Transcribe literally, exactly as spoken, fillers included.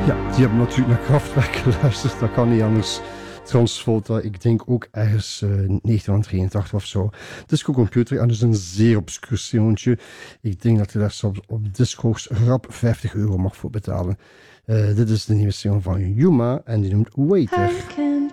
Ja, die hebben natuurlijk naar Kraftwerk geluisterd. Dat kan niet anders. Transvolta, ik denk ook ergens uh, negentien drieëntachtig of zo. Disco Computer, en dus een zeer obscuur singeltje. Ik denk dat je daar op, op Discogs rap vijftig euro mag voor betalen. Uh, dit is de nieuwe single van Yuma en die noemt Waiter.